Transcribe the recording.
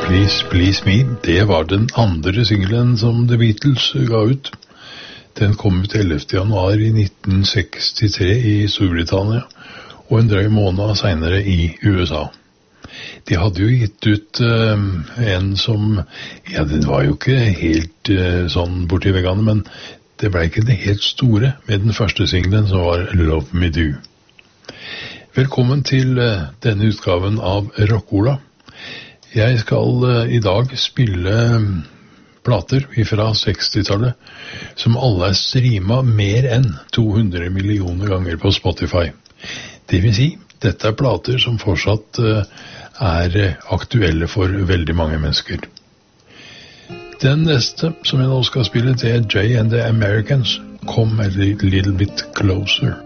Please Please Me, det var den andre singlen som The Beatles ga ut. Den kom ut 11. januar i 1963 i Storbritannia, og en drøy måned senere i USA. De hadde jo gitt ut en som, ja, den var jo ikke helt sånn borti veggene, men det ble ikke det helt store med den første singlen som var Love Me Do. Velkommen til denne utgaven av Rockola. Jeg skal i dag spille plater fra 60-tallet som alle streamet mer enn 200 millioner ganger på Spotify. Det vil si, dette er plater som fortsatt er aktuelle for veldig mange mennesker. Den neste som jeg nå skal spille, det er Jay and the Americans. Come a little bit closer.